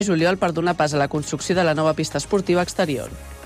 juliol per donar pas a la construcció de la nova pista esportiva exterior.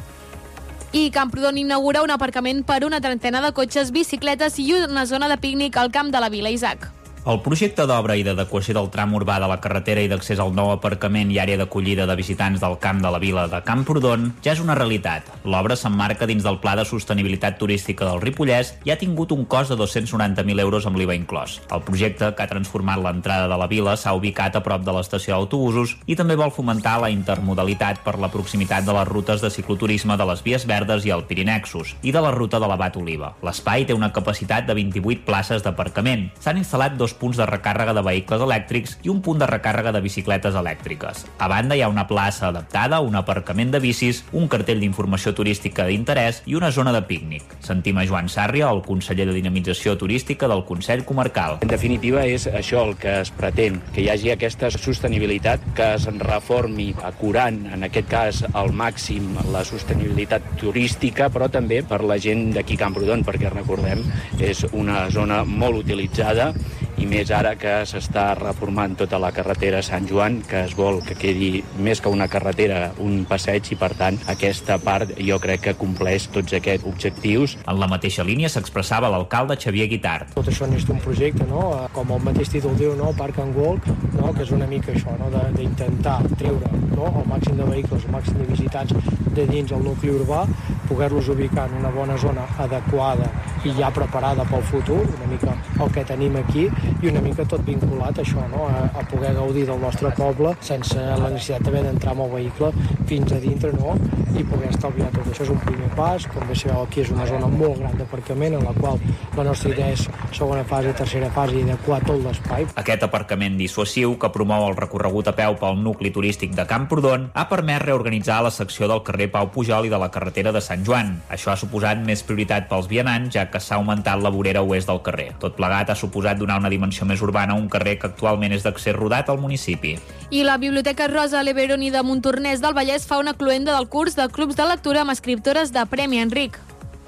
I Camprodon inaugura un aparcament per una trentena de cotxes, bicicletes i una zona de pícnic al Camp de la Vila. Isaac. El projecte d'obra i d'adequació del tram urbà de la carretera i d'accés al nou aparcament i àrea d'acollida de visitants del Camp de la Vila de Camprodon ja és una realitat. L'obra s'emmarca dins del Pla de Sostenibilitat Turística del Ripollès i ha tingut un cost de 290.000 euros amb l'IVA inclòs. El projecte, que ha transformat l'entrada de la vila, s'ha ubicat a prop de l'estació d'autobusos i també vol fomentar la intermodalitat per la proximitat de les rutes de cicloturisme de les Vies Verdes i el Pirinexus i de la ruta de l'Abat Oliva. L'espai té una capacitat de 28 places d'aparcament. S'han instal·lat 2 punts de recàrrega de vehicles elèctrics i un punt de recàrrega de bicicletes elèctriques. A banda hi ha una plaça adaptada, un aparcament de bicis, un cartell d'informació turística d'interès i una zona de pícnic. Sentim a Joan Sàrria, el conseller de Dinamització Turística del Consell Comarcal. En definitiva és això el que es pretén, que hi hagi aquesta sostenibilitat, que es reformi acurant, en aquest cas al màxim, la sostenibilitat turística, però també per la gent d'aquí Camprodon, perquè recordem, és una zona molt utilitzada i més ara que s'està reformant tota la carretera Sant Joan, que es vol que quedi més que una carretera, un passeig, i per tant aquesta part jo crec que compleix tots aquests objectius. En la mateixa línia s'expressava l'alcalde Xavier Guitart. Tot això n'és un projecte, no? Com el mateix títol diu, no? Park and Walk, no? Que és una mica això, no? D'intentar treure, no? El màxim de vehicles, el màxim de visitants de dins el nucli urbà, poder-los ubicar en una bona zona adequada i ja preparada pel futur, una mica el que tenim aquí, i una mica tot vinculat a això, no? A poder gaudir del nostre poble sense la necessitat també d'entrar amb el vehicle fins a dintre, no? I poder estalviar tot. Això és un primer pas. Com bé sabeu, aquí és una zona molt gran d'aparcament en la qual la nostra idea és segona fase, tercera fase i adequar tot l'espai. Aquest aparcament dissuasiu, que promou el recorregut a peu pel nucli turístic de Camprodon, ha permès reorganitzar la secció del carrer Pau Pujol i de la carretera de Sant Joan. Això ha suposat més prioritat pels vianants, ja que s'ha augmentat la vorera oest del carrer. Tot plegat ha suposat donar una dimensió més urbana a un carrer que actualment és d'accés rodat al municipi. I la Biblioteca Rosa Leveroni de Montornès del Vallès fa una cloenda del curs de clubs de lectura amb escriptores de premi. Enric.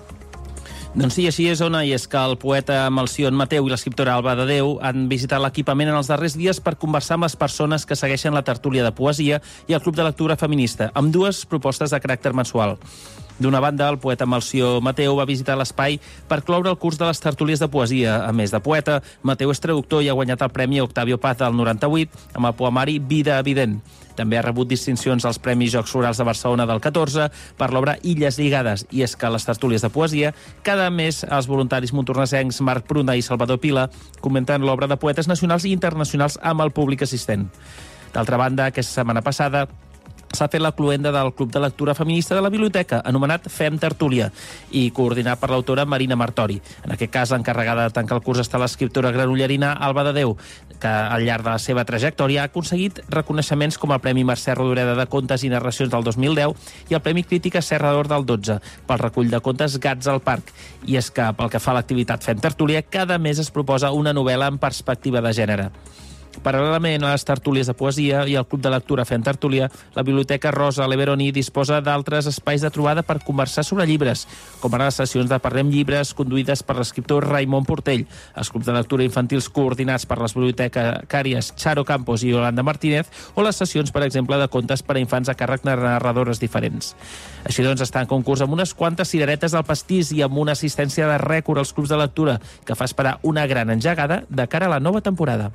Doncs sí, així és, Ona, i és que el poeta Melcion Mateu i l'escriptora Alba de Déu han visitat l'equipament en els darrers dies per conversar amb les persones que segueixen la tertúlia de poesia i el club de lectura feminista, amb dues propostes de caràcter mensual. D'una banda, el poeta Melcior Mateu va visitar l'espai per cloure el curs de les tertúlies de poesia. A més de poeta, Mateu és traductor i ha guanyat el Premi Octavio Paz del 98 amb el poemari Vida Evident. També ha rebut distincions als Premis Jocs Florals de Barcelona del 14 per l'obra Illes Lligades. I és que a les tertúlies de poesia, cada mes els voluntaris montornesencs Marc Pruna i Salvador Pila comenten l'obra de poetes nacionals i internacionals amb el públic assistent. D'altra banda, aquesta setmana passada s'ha fet la cloenda del Club de Lectura Feminista de la Biblioteca, anomenat Fem Tertúlia, i coordinat per l'autora Marina Martori. En aquest cas, l'encarregada de tancar el curs està l'escriptora granollerina Alba de Déu, que al llarg de la seva trajectòria ha aconseguit reconeixements com el Premi Mercè Rodoreda de Contes i Narracions del 2010 i el Premi Crítica Serra d'Or del 12 pel recull de contes Gats al Parc. I és que, pel que fa a l'activitat Fem Tertúlia, cada mes es proposa una novel·la en perspectiva de gènere. Paral·lelament a les tertúlies de poesia i al Club de Lectura Fem Tertúlia, la Biblioteca Rosa Leveroni disposa d'altres espais de trobada per conversar sobre llibres, com ara les sessions de Parlem Llibres, conduïdes per l'escriptor Raimon Portell, els clubs de lectura infantils coordinats per les bibliotecàries Charo Campos i Yolanda Martínez, o les sessions, per exemple, de contes per a infants a càrrec de narradores diferents. Així doncs, està en concurs amb unes quantes cireretes al pastís i amb una assistència de rècord als clubs de lectura, que fa esperar una gran engegada de cara a la nova temporada.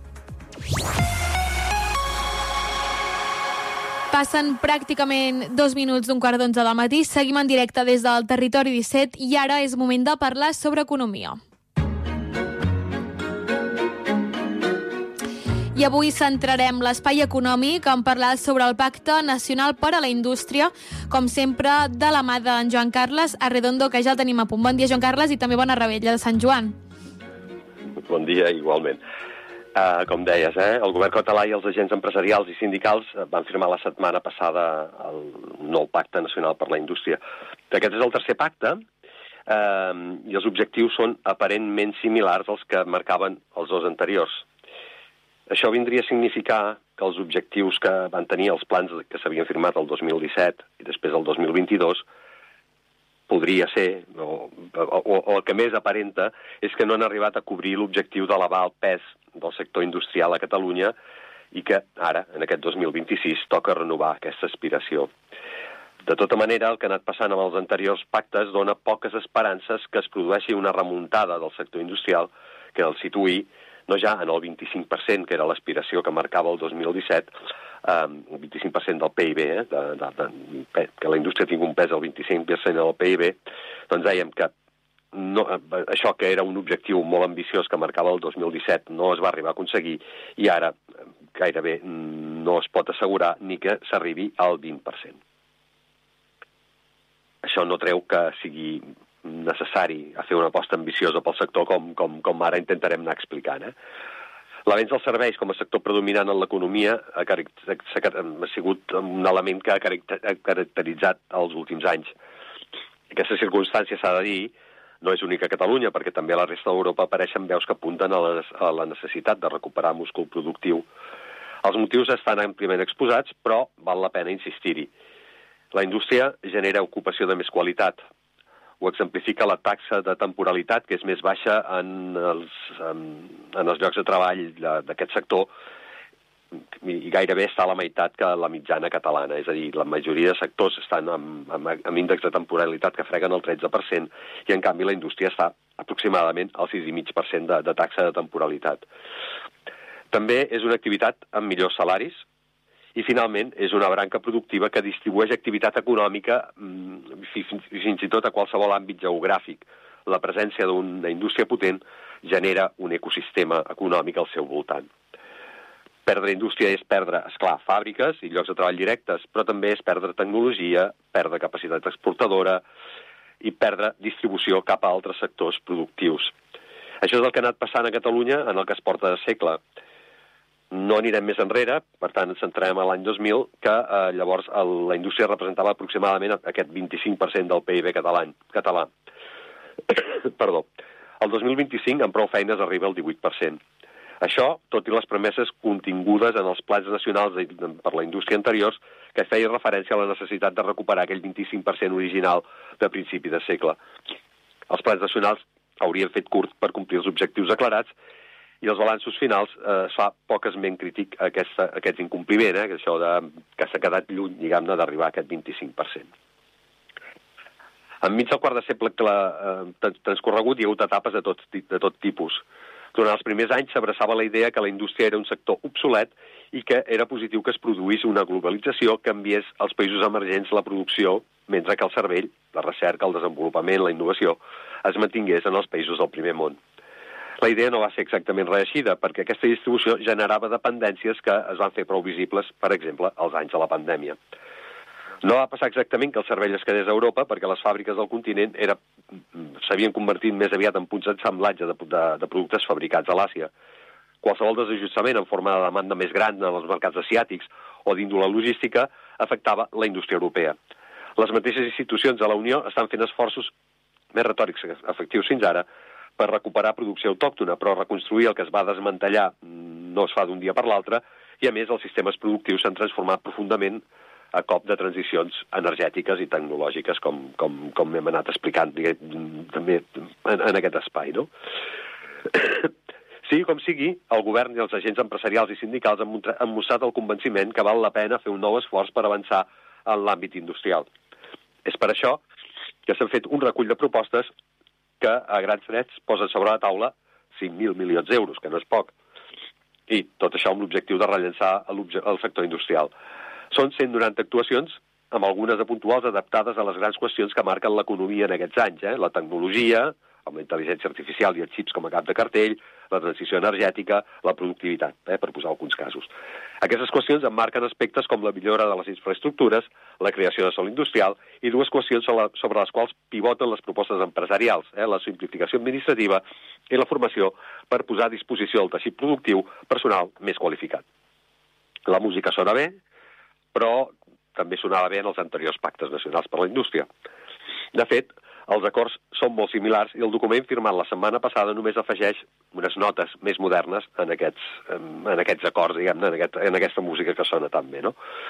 Passen pràcticament 2 minuts d'un quart d'11 del matí. Seguim en directe des del Territori 17 i ara és moment de parlar sobre economia. I avui centrarem l'espai econòmic en parlar sobre el Pacte Nacional per a la Indústria, com sempre de la mà d'en Joan Carles Arredondo, que ja el tenim a punt. Bon dia, Joan Carles, i també bona revetlla de Sant Joan. Bon dia, igualment. Com deies, el govern català i els agents empresarials i sindicals van firmar la setmana passada el nou Pacte Nacional per la Indústria. Aquest és el tercer pacte i els objectius són aparentment similars als que marcaven els dos anteriors. Això vindria a significar que els objectius que van tenir els plans que s'havien firmat el 2017 i després el 2022 podria ser, o el que més aparenta, és que no han arribat a cobrir l'objectiu d'elevar el pes del sector industrial a Catalunya i que ara, en aquest 2026, toca renovar aquesta aspiració. De tota manera, el que ha anat passant amb els anteriors pactes dona poques esperances que es produeixi una remuntada del sector industrial que el situï no ja en el 25%, que era l'aspiració que marcava el 2017, el 25% del PIB, que la indústria tingui un pes del 25% del PIB, doncs dèiem que això que era un objectiu molt ambiciós que marcava el 2017 no es va arribar a aconseguir i ara gairebé no es pot assegurar ni que s'arribi al 20%. Això no treu que sigui necessari a fer una aposta ambiciosa pel sector com ara intentarem anar explicant. L'avenç dels serveis com a sector predominant en l'economia ha sigut un element que ha caracteritzat els últims anys. Aquesta circumstància, s'ha de dir, no és única a Catalunya, perquè també a la resta d'Europa apareixen veus que apunten a la necessitat de recuperar múscul productiu. Els motius estan àmpliament exposats, però val la pena insistir-hi. La indústria genera ocupació de més qualitat. Ho exemplifica la taxa de temporalitat, que és més baixa en els llocs de treball d'aquest sector, i gairebé està a la meitat que la mitjana catalana. És a dir, la majoria de sectors estan amb índexs de temporalitat que freguen el 13%, i en canvi la indústria està aproximadament al 6,5% de taxa de temporalitat. També és una activitat amb millors salaris, i, finalment, és una branca productiva que distribueix activitat econòmica fins i tot a qualsevol àmbit geogràfic. La presència d'una indústria potent genera un ecosistema econòmic al seu voltant. Perdre indústria és perdre, esclar, fàbriques i llocs de treball directes, però també és perdre tecnologia, perdre capacitat exportadora i perdre distribució cap a altres sectors productius. Això és el que ha anat passant a Catalunya en el que es porta de segle. No anirem més enrere, per tant ens centrarem a l'any 2000, que llavors la indústria representava aproximadament aquest 25% del PIB català. Perdó. El 2025, amb prou feines, arriba al 18%. Això, tot i les premisses contingudes en els plans nacionals per la indústria anteriors, que feia referència a la necessitat de recuperar aquell 25% original de principi de segle. Els plans nacionals haurien fet curt per complir els objectius declarats, i els balanços finals es fa poc esment crític a aquest incompliment, això que s'ha quedat lluny, diguem-ne, d'arribar a aquest 25%. Enmig del quart de segle transcorregut hi ha hagut etapes de tot tipus. Durant els primers anys s'abraçava la idea que la indústria era un sector obsolet i que era positiu que es produís una globalització que enviés als països emergents la producció, mentre que el cervell, la recerca, el desenvolupament, la innovació, es mantingués en els països del primer món. La idea no va ser exactament reeixida, perquè aquesta distribució generava dependències que es van fer prou visibles, per exemple, als anys de la pandèmia. No va passar exactament que el cervell es quedés a Europa, perquè les fàbriques del continent s'havien convertit més aviat en punts d'assemblatge de productes fabricats a l'Àsia. Qualsevol desajustament en forma de demanda més gran en els mercats asiàtics o d'índole logística afectava la indústria europea. Les mateixes institucions de la Unió estan fent esforços més retòrics que efectius fins ara per recuperar producció autòctona, però reconstruir el que es va desmantellar no es fa d'un dia per l'altre, i a més els sistemes productius s'han transformat profundament a cop de transicions energètiques i tecnològiques, com hem anat explicant també en aquest espai, no? Sigui com sigui, el govern i els agents empresarials i sindicals han mostrat el convenciment que val la pena fer un nou esforç per avançar en l'àmbit industrial. És per això que s'han fet un recull de propostes que a grans trets posen sobre la taula 5.000 milions d'euros, que no és poc. I tot això amb l'objectiu de rellançar el sector industrial. Són 190 actuacions, amb algunes de puntuals adaptades a les grans qüestions que marquen l'economia en aquests anys, la tecnologia, amb la intel·ligència artificial i els xips com a cap de cartell, la transició energètica, la productivitat, per posar alguns casos. Aquestes qüestions emmarquen aspectes com la millora de les infraestructures, la creació de sòl industrial i dues qüestions sobre les quals pivoten les propostes empresarials, la simplificació administrativa i la formació per posar a disposició del teixit productiu personal més qualificat. La música sona bé, però també sonava bé en els anteriors pactes nacionals per la indústria. De fet, els acords són molt similars i el document firmat la setmana passada només afegeix unes notes més modernes en aquests acords, diguem-ne, en aquesta música que sona tan bé, no?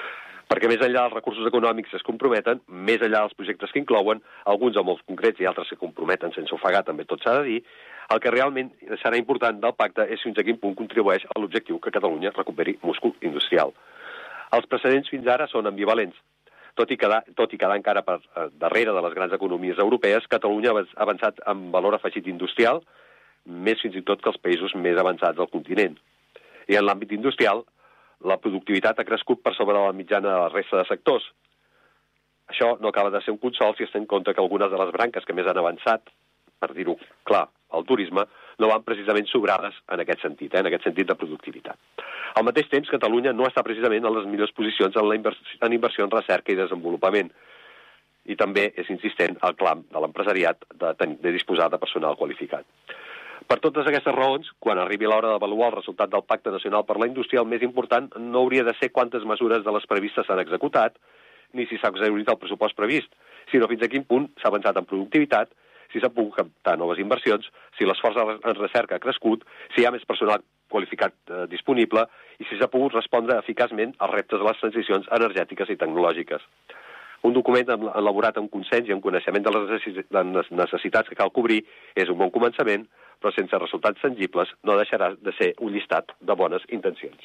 perquè més enllà dels recursos econòmics que es comprometen, més enllà dels projectes que inclouen, alguns o molts concrets i altres que comprometen sense ofegar, també tot s'ha de dir, el que realment serà important del pacte és fins a quin punt contribueix a l'objectiu que Catalunya recuperi múscul industrial. Els precedents fins ara són ambivalents. Tot i quedar encara per darrere de les grans economies europees, Catalunya ha avançat en valor afegit industrial, més fins i tot que els països més avançats del continent. I en l'àmbit industrial, la productivitat ha crescut per sobre de la mitjana de la resta de sectors. Això no acaba de ser un consol si es té en compte que algunes de les branques que més han avançat, per dir-ho clar, el turisme, no van precisament sobrades en aquest sentit de productivitat. Al mateix temps, Catalunya no està precisament en les millors posicions en inversió en recerca i desenvolupament. I també és insistent el clam de l'empresariat de disposar de personal qualificat. Per totes aquestes raons, quan arribi l'hora d'avaluar el resultat del Pacte Nacional per la Indústria, el més important no hauria de ser quantes mesures de les previstes s'han executat, ni si s'ha exhaurit el pressupost previst, sinó fins a quin punt s'ha avançat en productivitat, si s'han pogut captar noves inversions, si l'esforç en recerca ha crescut, si hi ha més personal qualificat disponible i si s'ha pogut respondre eficaçment als reptes de les transicions energètiques i tecnològiques. Un document elaborat amb consens i amb coneixement de les necessitats que cal cobrir és un bon començament, però sense resultats tangibles no deixarà de ser un llistat de bones intencions.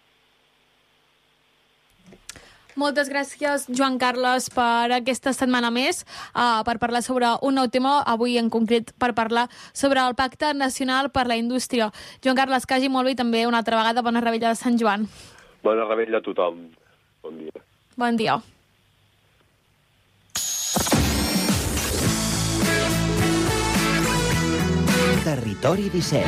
Moltes gràcies, Joan Carles, per aquesta setmana més, per parlar sobre un nou tema, avui en concret per parlar sobre el Pacte Nacional per la Indústria. Joan Carles, que hagi molt bé i també una altra vegada bona Revetlla de Sant Joan. Bona Revetlla a tothom. Bon dia. Bon dia. Territori 17.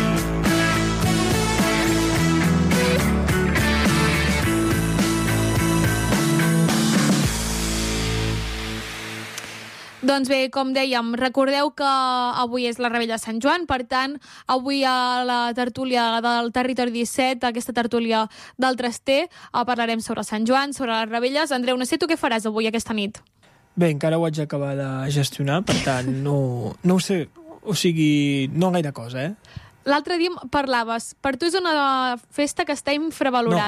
Doncs bé, com dèiem, recordeu que avui és la Revetlla de Sant Joan, per tant, avui a la tertúlia del Territori 17, aquesta tertúlia del Traster, parlarem sobre Sant Joan, sobre les Rebelles. Andreu, no sé tu què faràs avui aquesta nit? Bé, encara ho haig d'acabar de gestionar, per tant, no ho sé, o sigui, no gaire cosa, L'altre dia parlaves, per tu és una festa que està infravalorada.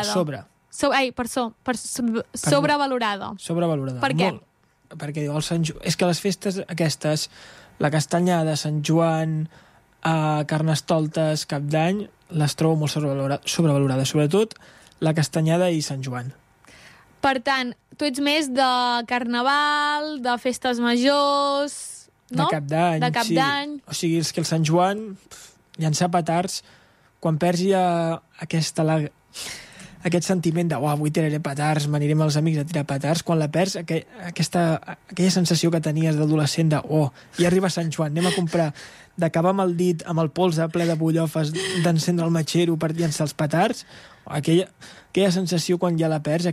Sobrevalorada. Sobrevalorada. Per què? Molt. Perquè diu, és que les festes aquestes, la Castanyada, Sant Joan, Carnestoltes, Cap d'Any, les trobo molt sobrevalorades, sobretot la Castanyada i Sant Joan. Per tant, tu ets més de carnaval, de festes majors, no? De Cap d'Any, de Cap d'Any. O sigui, és que el Sant Joan, llançar petards, quan perds ja aquest sentiment de avui tiraré petards, m'anirem als amics a tirar petards, quan la perds, aquella sensació que tenies d'adolescent de ja arriba Sant Joan, anem a comprar, d'acabar amb el dit, amb el polze ple de bullofes, d'encendre el matxero per llançar els petards, aquella sensació quan ja la perds,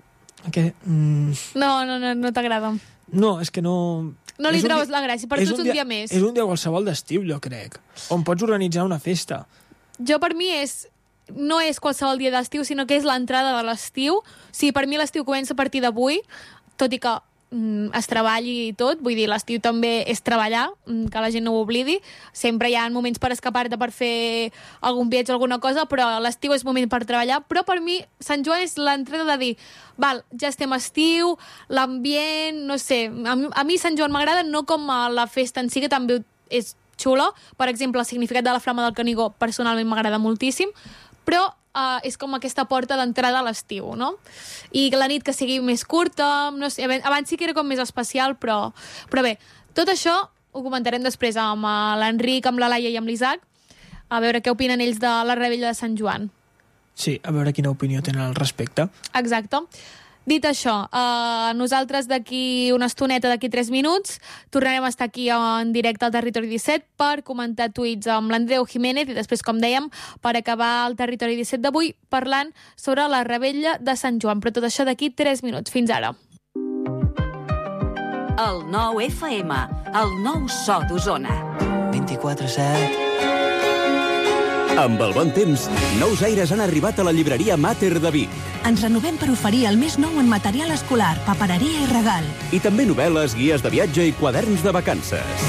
No t'agrada. No, és que no... No li trobes la gràcia, per tu és un dia més. És un dia qualsevol d'estiu, jo crec, on pots organitzar una festa. Jo, per mi, no és qualsevol dia d'estiu, sinó que és l'entrada de l'estiu. Sí, per mi l'estiu comença a partir d'avui, tot i que es treballi i tot, vull dir, l'estiu també és treballar, que la gent no ho oblidi, sempre hi ha moments per escapar-te, per fer algun viatge o alguna cosa, però l'estiu és moment per treballar, però per mi Sant Joan és l'entrada de dir, ja estem a estiu, l'ambient, no sé, a mi Sant Joan m'agrada no com a la festa en si, que també és xulo, per exemple, el significat de la Flama del Canigó personalment m'agrada moltíssim, però és com aquesta porta d'entrada a l'estiu, no? I la nit que sigui més curta, no sé, abans sí que era com més especial, però bé, tot això ho comentarem després amb l'Enric, amb la Laia i amb l'Isaac, a veure què opinen ells de la Revetlla de Sant Joan. Sí, a veure quina opinió tenen al respecte. Exacte. Dit això, nosaltres d'aquí una estoneta, d'aquí 3 minuts, tornarem a estar aquí en directe al Territori 17 per comentar tuits amb l'Andreu Jiménez i després, com dèiem, per acabar el Territori 17 d'avui parlant sobre la Revetlla de Sant Joan. Però tot això d'aquí 3 minuts. Fins ara. El 9 FM, el nou so d'Osona. 24/7. Amb el bon temps, nous aires han arribat a la llibreria Mater de Vic. Ens renovem per oferir el més nou en material escolar, papereria i regal. I també novel·les, guies de viatge i quaderns de vacances.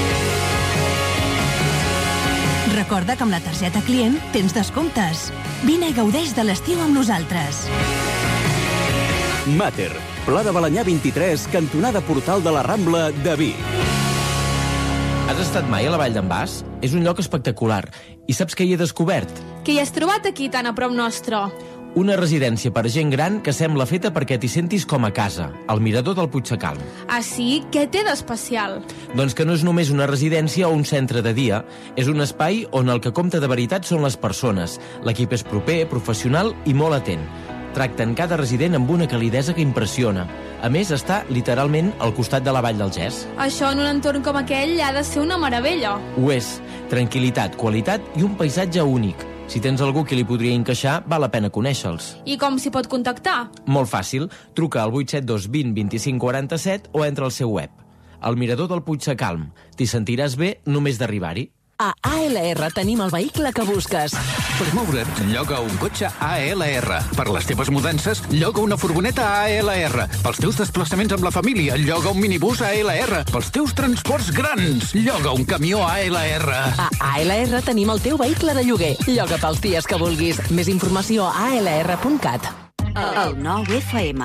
Recorda que amb la targeta client tens descomptes. Vine i gaudeix de l'estiu amb nosaltres. Mater, Pla de Balanyà 23, cantonada Portal de la Rambla de Vic. Has estat mai a la Vall d'en Bas? És un lloc espectacular. I saps què hi he descobert? Què hi has trobat aquí tan a prop nostre? Una residència per gent gran que sembla feta perquè t'hi sentis com a casa, al mirador del Puigsecalm. Ah, sí? Què té d'especial? Doncs que no és només una residència o un centre de dia, és un espai on el que compta de veritat són les persones. L'equip és proper, professional i molt atent. Tracten cada resident amb una calidesa que impressiona. A més, està literalment al costat de la Vall del Gès. Això en un entorn com aquell ha de ser una meravella. Ho és. Tranquil·litat, qualitat i un paisatge únic. Si tens algú que li podria encaixar, val la pena conèixer-los. I com s'hi pot contactar? Molt fàcil. Truca al 872 20 25 47 o entra al seu web. El mirador del Puigsecalm. T'hi sentiràs bé només d'arribar-hi. A ALR tenim el vehicle que busques. Per moure't, lloga un cotxe ALR. Per les teves mudances, lloga una furgoneta ALR. Pels teus desplaçaments amb la família, lloga un minibús ALR. Pels teus transports grans, lloga un camió ALR. A ALR tenim el teu vehicle de lloguer. Lloga pels dies que vulguis. Més informació a alr.cat. El 9 FM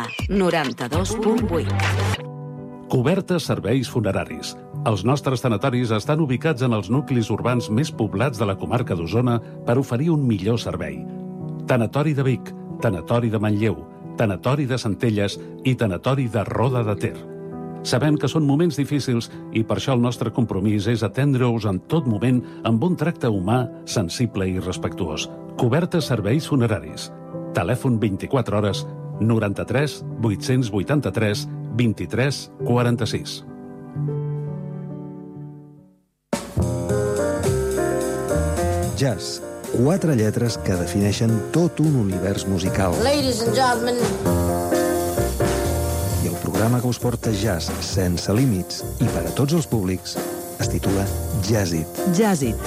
92.8. Cobertes serveis funeraris. Els nostres tanatoris estan ubicats en els nuclis urbans més poblats de la comarca d'Osona per oferir un millor servei. Tanatori de Vic, Tanatori de Manlleu, Tanatori de Centelles i Tanatori de Roda de Ter. Sabem que són moments difícils i per això el nostre compromís és atendre-us en tot moment amb un tracte humà, sensible i respectuós. Cobertes serveis funeraris. Telèfon 24 hores 93 883 23 46. Jazz. 4 lletres que defineixen tot un univers musical. Ladies and gentlemen. I el programa que us porta jazz sense límits i per a tots els públics es titula Jazzit. Jazzit.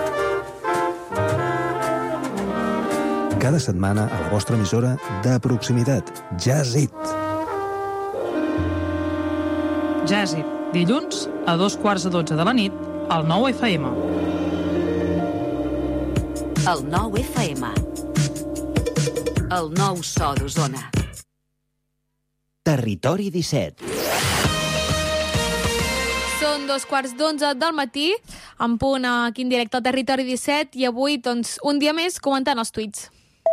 Cada setmana a la vostra emissora de proximitat. Jazzit. Jazzit. Dilluns a 2:15 de la nit al 9 FM. El 9 FM. El nou so d'Osona. Territori 17. Són 2:15 del matí, en punt aquí en directe al Territori 17, i avui, doncs, un dia més comentant els tuits.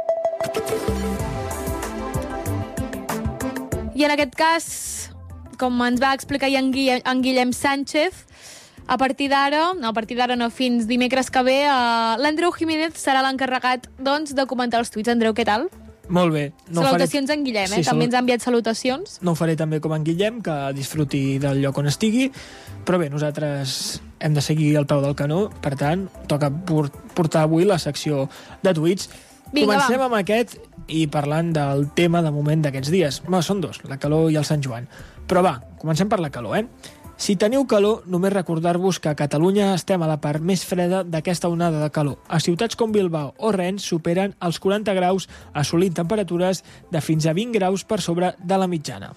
I en aquest cas, com ens va explicar en Guillem Sánchez, a partir d'ara, fins dimecres que ve, l'Andreu Jiménez serà l'encarregat, doncs, de comentar els tuits. Andreu, què tal? Molt bé. Salutacions en Guillem, sí, també ens ha enviat salutacions. No ho faré també com en Guillem, que disfruti del lloc on estigui, però bé, nosaltres hem de seguir al peu del canó, per tant, toca portar avui la secció de tuits. Vinga, comencem amb aquest i parlant del tema de moment d'aquests dies. Són dos, la calor i el Sant Joan. Però va, comencem per la calor, Si teniu calor, només recordar-vos que a Catalunya estem a la part més freda d'aquesta onada de calor. A ciutats com Bilbao o Rennes superen els 40 graus, assolint temperatures de fins a 20 graus per sobre de la mitjana.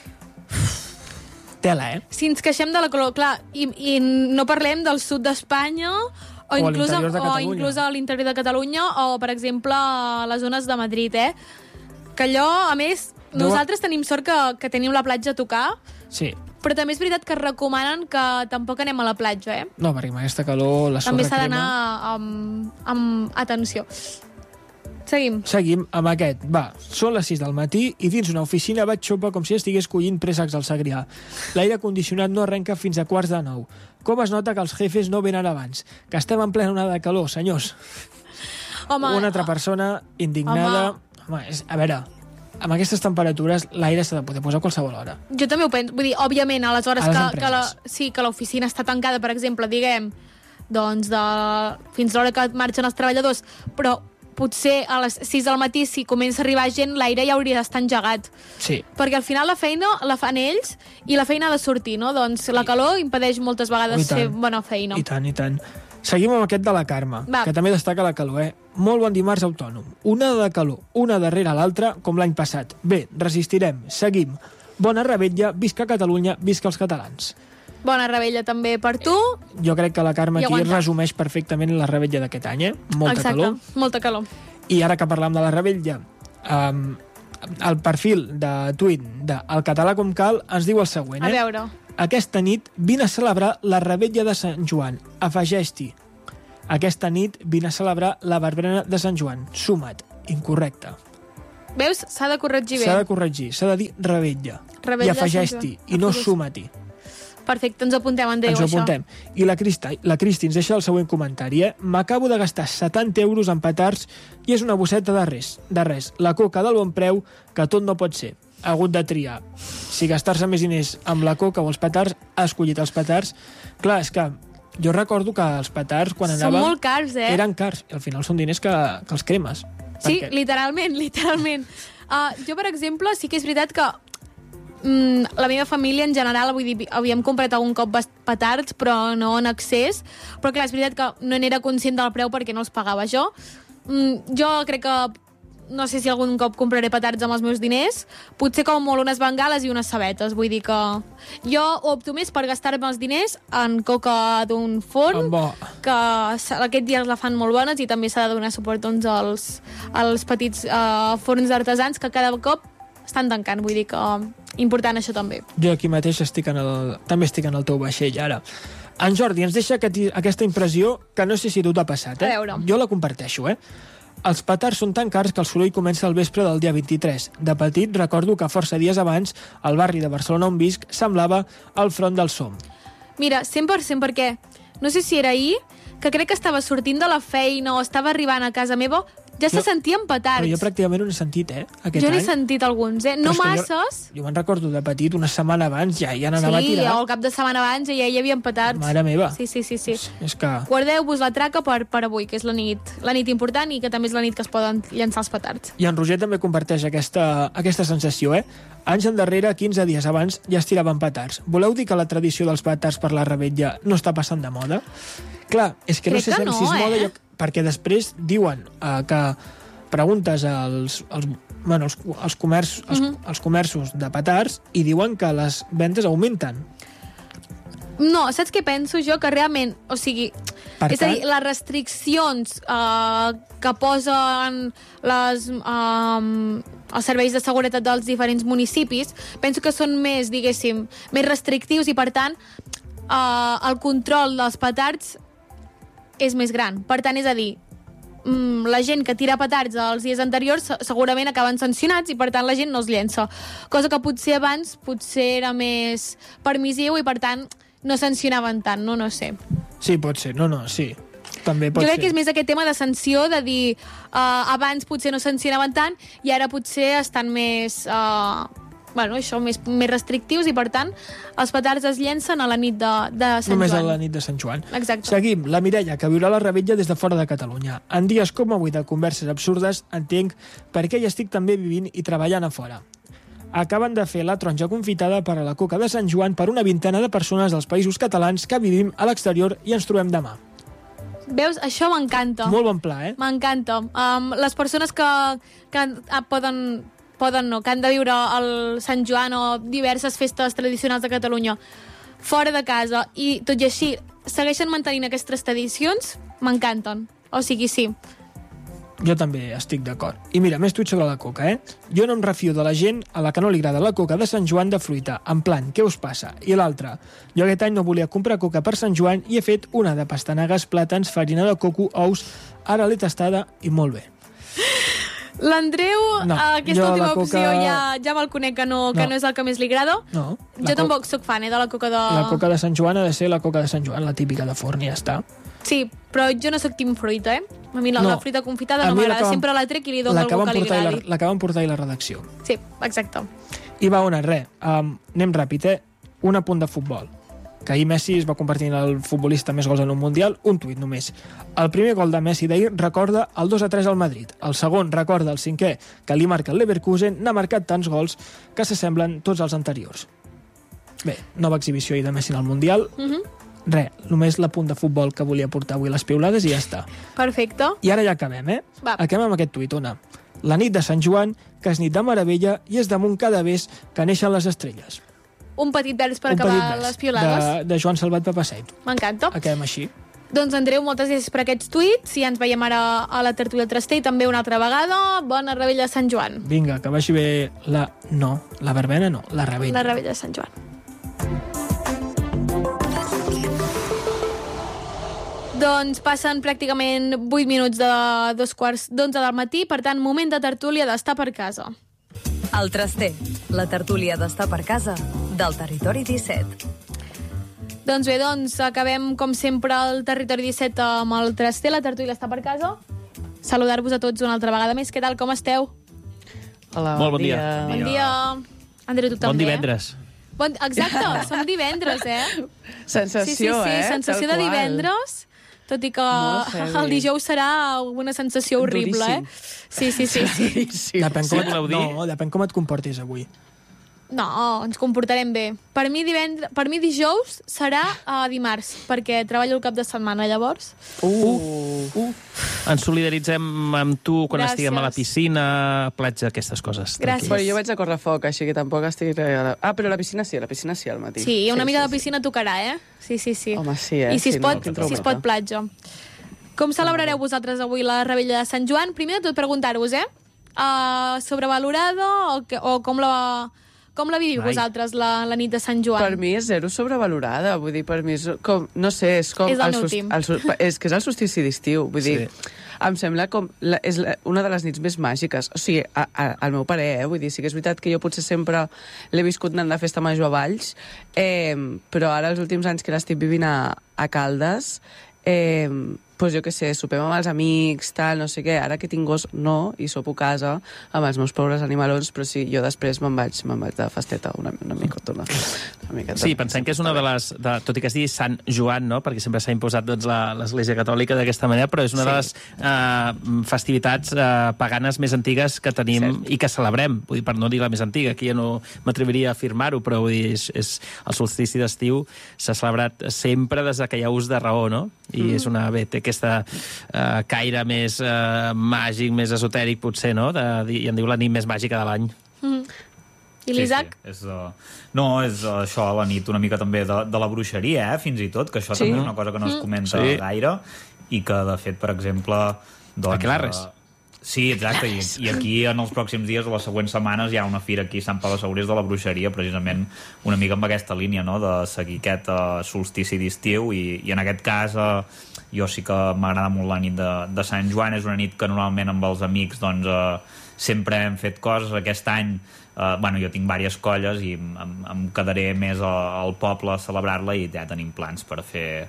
Tela, Si ens queixem de la calor, clar, i no parlem del sud d'Espanya o inclús a l'interior de Catalunya o, per exemple, a les zones de Madrid, Que allò, a més, nosaltres tenim sort que tenim la platja a tocar. Sí. Però també és veritat que es recomanen que tampoc anem a la platja, No, perquè amb aquesta calor la sorra també s'ha d'anar amb atenció. Seguim amb aquest. Va, són les 6 del matí i dins una oficina vaig xopa com si estigués collint préssecs al Segrià. L'aire condicionat no arrenca fins a 8:45. Com es nota que els jefes no venen abans? Que estem en plena onada de calor, senyors. Home, una altra persona indignada. Home, a veure, amb aquestes temperatures l'aire s'ha de poder posar a qualsevol hora. Jo també ho penso. Vull dir, òbviament, a les hores que l'oficina està tancada, per exemple, diguem, doncs fins l'hora que marxen els treballadors, però potser a les 6 del matí, si comença a arribar gent, l'aire ja hauria d'estar engegat. Sí. Perquè al final la feina la fan ells i la feina ha de sortir, no? Doncs la calor impedeix moltes vegades fer bona feina. I tant, i tant. Seguim amb aquest de la Carme, que també destaca la calor, Molt bon dimarts autònom. Una de calor, una darrere l'altra, com l'any passat. Bé, resistirem, seguim. Bona revetlla, visca Catalunya, visca els catalans. Bona revetlla també per tu. Jo crec que la Carme aquí resumeix perfectament la revetlla d'aquest any, Molta calor. Molta calor. I ara que parlam de la revetlla, el perfil de tuit del Català com cal ens diu el següent. A veure. Aquesta nit vine a celebrar la revetlla de Sant Joan. Afegeix-t'hi. Aquesta nit vine a celebrar la verbrena de Sant Joan. Suma't. Incorrecte. Veus? S'ha de corregir bé. S'ha de corregir. S'ha de dir revetlla. I afegeix-t'hi. I no suma-t'hi. Perfecte, ens apuntem, en Déu, això. Ens apuntem. I la Cristi ens deixa el següent comentari. M'acabo de gastar 70 euros en petards i és una bosseta de res. La coca del bon preu, que tot no pot ser. Ha hagut de triar. Si gastar-se més diners amb la coca o els petards, ha escollit els petards. Clar, és que jo recordo que els petards, quan anàvem... Són molt cars, Eren cars. I al final són diners que els cremes. Sí, literalment. Jo, per exemple, sí que és veritat que la meva família en general, vull dir, havíem comprat algun cop petards, però no en excés. Però clar, és veritat que no n'era conscient del preu perquè no els pagava jo. Jo crec que no sé si algun cop compraré petards amb els meus diners, potser com molt unes bengales i unes sabetes, vull dir que jo opto més per gastar-me els diners en coca d'un forn, que aquest dia la fan molt bones i també s'ha de donar suport doncs, als petits forns artesans que cada cop estan tancant, vull dir que important això també. Jo aquí mateix també estic en el teu vaixell ara. En Jordi ens deixa aquesta impressió que no sé si a tu t'ha passat. A veure. Jo la comparteixo, Els petards són tan cars que el soroll comença al vespre del dia 23. De petit recordo que força dies abans el barri de Barcelona on visc semblava el front del Som. Mira, 100% perquè no sé si era ahir, que crec que estava sortint de la feina o estava arribant a casa meva, ja se sentien petards. Però jo pràcticament no n'he sentit, aquest any. Jo n'he sentit alguns, No masses. Jo me'n recordo de petit, una setmana abans ja n'anava a tirar. Sí, o el cap de setmana abans ja hi havia petards. Mare meva. Sí. És que... Guardeu-vos la traca per avui, que és la nit important i que també és la nit que es poden llançar els petards. I en Roger també comparteix aquesta sensació, Anys endarrere, 15 dies abans, ja es tiraven petards. Voleu dir que la tradició dels petards per la revetlla no està passant de moda? Clar, és que no sé si és moda... Perquè després diuen que preguntes als comerços de petards i diuen que les ventes augmenten. No, saps què penso jo? Que realment, o sigui, és a dir, les restriccions que posen els serveis de seguretat dels diferents municipis, penso que són més, diguéssim, més restrictius i, per tant, el control dels petards és més gran. Per tant, és a dir, la gent que tira petards els dies anteriors segurament acaben sancionats i, per tant, la gent no els llença. Cosa que potser abans era més permissiu i, per tant, no sancionaven tant, no sé. Sí, pot ser. Sí. També pot ser. Jo crec que és més aquest tema de sanció, de dir abans potser no sancionaven tant i ara potser estan més... més restrictius i, per tant, els petards es llencen a la nit de Sant Joan. Només a la nit de Sant Joan. Exacte. Seguim. La Mireia, que viurà la revetlla des de fora de Catalunya. En dies com avui de converses absurdes, entenc per què hi estic també vivint i treballant a fora. Acaben de fer la taronja confitada per a la coca de Sant Joan per una vintena de persones dels països catalans que vivim a l'exterior i ens trobem demà. Veus? Això m'encanta. Molt bon pla, M'encanta. Les persones que han de viure el Sant Joan o diverses festes tradicionals de Catalunya fora de casa i tot i així segueixen mantenint aquestes tradicions, m'encanten. O sigui, sí. Jo també estic d'acord. I mira, més tuit sobre la coca, Jo no em refio de la gent a la que no li agrada la coca de Sant Joan de fruita. En plan, què us passa? I l'altre, jo aquest any no volia comprar coca per Sant Joan i he fet una de pastanagues, plàtans, farina de coco, ous, ara l'he tastada i molt bé. L'Andreu, aquesta última opció coca... ja me'l conec que no és el que més li agrada. No. Jo tampoc sóc fan, de la coca de... La coca de Sant Joan ha de ser la coca de Sant Joan, la típica de forn, i ja està. Sí, però jo no sóc team fruita, A mi la fruita confitada no m'agrada. Sempre la trec i li dono algú que li agradi. La que van portar i la redacció. Sí, exacte. I va, anem ràpid, un apunt de futbol. Que ahir Messi es va convertir en el futbolista més gols en un Mundial, un tuit només. El primer gol de Messi d'ahir recorda el 2-3 al Madrid. El segon recorda el 5è, que li marca el Leverkusen, n'ha marcat tants gols que s'assemblen tots els anteriors. Bé, nova exhibició ahir de Messi en el Mundial. Només l'apunt de futbol que volia portar avui les piulades i ja està. Perfecte. I ara ja acabem, Va. Acabem amb aquest tuit, La nit de Sant Joan, que és nit de meravella i és damunt cada vés que neixen les estrelles. Un petit vers per acabar les piolades. De Joan Salvat Papaseit. M'encanta. Acabem així. Doncs, Andreu, moltes gràcies per aquests tuits i ens veiem ara a la tertúlia Traster i també una altra vegada. Bona Revetlla de Sant Joan. Vinga, que vagi bé la verbena no, la Revetlla. La Revetlla de Sant Joan. Doncs passen pràcticament 8 minuts de 2:45 del matí, per tant, moment de tertúlia d'estar per casa. El Traster, la tertúlia d'estar per casa del Territori 17. Doncs bé, acabem, com sempre, el Territori 17 amb el Traster, la tertúlia està per casa. Saludar-vos a tots una altra vegada més. Què tal, com esteu? Hola, molt bon dia. Bon dia. Andreu, tu també. Bon divendres. Exacte, som divendres, Sensació, sí, sensació de divendres, tot i que el dijous serà una sensació horrible, Sí. Depèn com et comportis avui. No, ens comportarem bé. Per mi dijous serà dimarts, perquè treballo el cap de setmana, llavors. Ens solidaritzem amb tu quan Gràcies. estiguem a la piscina, platja, aquestes coses. Gràcies. Però jo vaig a correfoc, així que tampoc estic... però la piscina sí al matí. Sí, una mica de piscina tocarà, Sí. Home, sí, I si es pot platja. Com celebrareu vosaltres avui la Revetlla de Sant Joan? Primer de tot preguntar-vos, sobrevalorada o com la viviu vosaltres la nit de Sant Joan? Per mi és zero sobrevalorada, vull dir, per mi és com, no sé, és com... És el meu team. És que és el solstici d'estiu, vull dir, em sembla com... és una de les nits més màgiques. O sigui, al meu parer, vull dir, sí que és veritat que jo potser sempre l'he viscut anant de festa major a Valls, però ara els últims anys que l'estic vivint a Caldes, doncs jo què sé, sopem amb els amics, tal, no sé què, ara que tinc gos, no, i sopo a casa amb els meus pobres animalons, però sí, jo després me'n vaig de festeta una micotona. Sí, pensem que és una de les... tot i que es digui Sant Joan, no?, perquè sempre s'ha imposat l'Església Catòlica d'aquesta manera, però és una de les festivitats paganes més antigues que tenim i que celebrem, vull dir, per no dir la més antiga, aquí ja no m'atreviria a afirmar-ho, però vull dir, és el solstici d'estiu s'ha celebrat sempre des que hi ha ús de raó, no? I és una... Bé, té aquesta caire més màgic, més esotèric, potser, no? I en diu la nit més màgica de l'any. I l'Isaac? Sí. No, és això, la nit una mica també de la bruixeria, fins i tot, que això també és una cosa que no es comenta gaire, i que, de fet, per exemple... Aquelarres. Sí, exacte, i aquí en els pròxims dies, o les següents setmanes, hi ha una fira aquí a Sant Pau de Segúries de la bruixeria, precisament una mica amb aquesta línia, no?, de seguir aquest solstici d'estiu, i en aquest cas jo sí que m'agrada molt la nit de Sant Joan. És una nit que normalment amb els amics doncs sempre hem fet coses. Aquest any jo tinc diverses colles i em quedaré més al poble a celebrar-la, i ja tenim plans per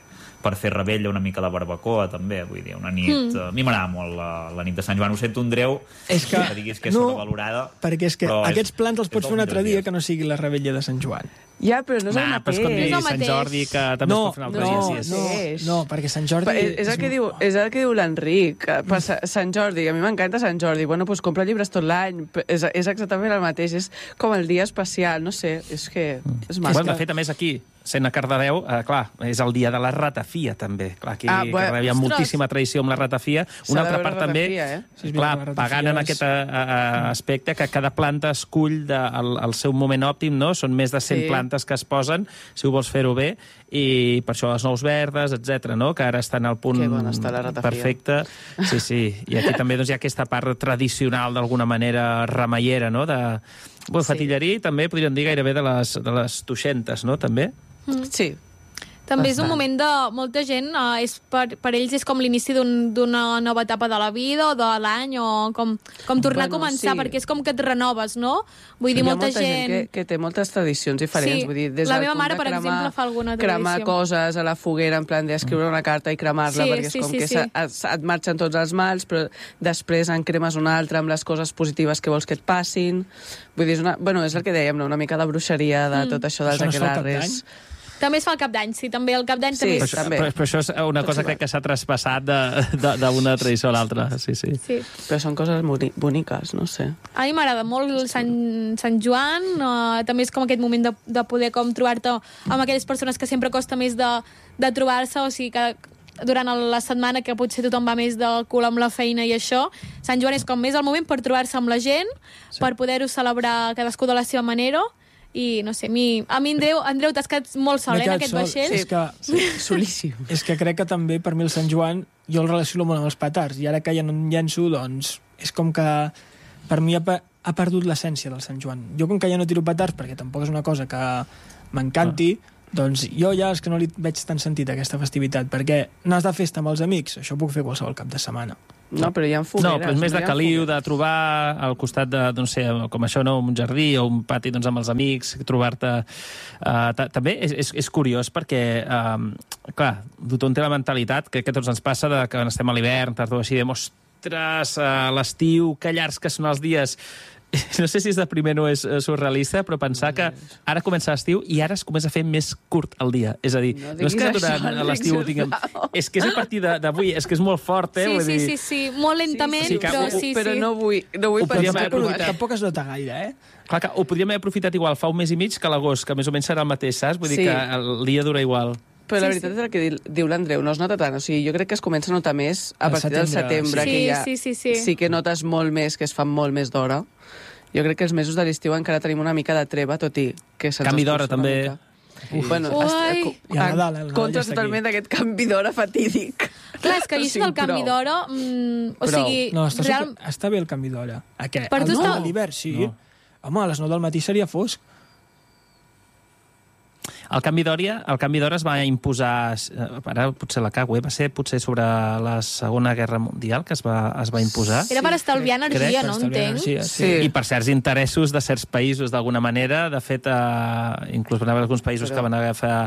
fer revetlla, una mica de barbacoa també, vull dir, una nit... A mi m'agrada molt la nit de Sant Joan. Ho sento, Andreu, que diguis que és sobrevalorada, perquè és que aquests plans els pots fer un altre dia que no sigui la Revetlla de Sant Joan. Ja, però no és el mateix. És com dir Sant Jordi, que també es pot fer un altre dia. No, perquè Sant Jordi... És el que diu l'Enric. Sant Jordi, a mi m'encanta Sant Jordi. Bueno, doncs compra llibres tot l'any. És exactament el mateix. És com el dia especial, no sé. És que és màgic. De fet, a més, aquí, sent a Cardedeu, clar, és el dia de la ratafia, també. Clar, aquí a Cardedeu hi ha moltíssima tradició amb la ratafia. Una altra part també, clar, pagant en aquest aspecte, que cada planta escull el seu moment òptim, no? Són més de 100 plantes que es posen, si ho vols fer-ho bé, i per això les nous verdes, etc, no?, que ara estan al punt perfecte. Sí. I aquí també hi ha aquesta part tradicional, d'alguna manera, remeiera, no?, de fatilleria, i també podríem dir gairebé de les tuixentes, no?, també. Sí. També és un moment de molta gent, per ells és com l'inici d'una nova etapa de la vida o de l'any, o com tornar a començar, perquè és com que et renoves, no? Vull dir, molta gent que té moltes tradicions diferents. Vull dir, des la meva mare, per exemple, fa alguna tradició. Cremar coses a la foguera, en plan d'escriure una carta i cremar-la, perquè és com que et marxen tots els mals, però després en cremes una altra amb les coses positives que vols que et passin. Vull dir, és el que dèiem, una mica de bruixeria, de tot això dels aquelarres. També es fa el cap d'any, sí, també el cap d'any també és... Però això és una cosa crec que s'ha traspassat d'una tradició a l'altra, sí. Però són coses boniques, no sé. A mi m'agrada molt el Sant Joan, també és com aquest moment de poder com trobar-te amb aquelles persones que sempre costa més de trobar-se, o sigui que durant la setmana que potser tothom va més del cul amb la feina i això, Sant Joan és com més el moment per trobar-se amb la gent, per poder-ho celebrar cadascú de la seva manera, i no sé, a mi Andreu, t'has quedat molt sol, en aquest vaixell. Solíssim. És que crec que també, per mi, el Sant Joan, jo el relaciono molt amb els petards, i ara que ja no en llenço, doncs, és com que, per mi, ha perdut l'essència del Sant Joan. Jo, com que ja no tiro petards, perquè tampoc és una cosa que m'encanti, doncs jo ja és que no li veig tan sentit a aquesta festivitat, perquè anar de festa amb els amics, això ho puc fer qualsevol cap de setmana. No, però hi ha fogueres. No, però és més de caliu, de trobar al costat de, no sé, com això, no, un jardí o un pati amb els amics, trobar-te... També és curiós perquè, clar, tothom té la mentalitat, crec que a tots ens passa, que estem a l'hivern, tardor així, diem, ostres, l'estiu, que llargs que són els dies... No sé si és depriment o és surrealista, però pensar que ara comença l'estiu i ara es comença a fer més curt el dia. És a dir, no és que durant l'estiu ho tinguem... És que és a partir d'avui, és que és molt fort, eh? Sí, molt lentament, però sí. Però no vull pensar-ho. Tampoc es nota gaire, eh? Clar que ho podríem haver aprofitat igual fa un mes i mig que l'agost, que més o menys serà el mateix, saps? Vull dir que el dia dura igual. Però la veritat és el que diu l'Andreu, no es nota tant. O sigui, jo crec que es comença a notar més a partir del setembre, que ja sí que notes molt més, que es fa molt més d'hora. Jo crec que els mesos de l'estiu encara tenim una mica de treva, tot i que se'ns canvi d'hora, també. Bueno, contra totalment d'aquest canvi d'hora fatídic. Clar, és que jo això del canvi d'hora... O sigui... No, està bé el canvi d'hora. Per tu a l'hivern, sí. Home, a les 9 del matí seria fosc. El canvi d'hora es va imposar, ara potser la cago, va ser potser sobre la Segona Guerra Mundial que es va imposar. Era per estalviar energia, no entenc? Sí. I per certs interessos de certs països, d'alguna manera. De fet, inclús van haver alguns països que van agafar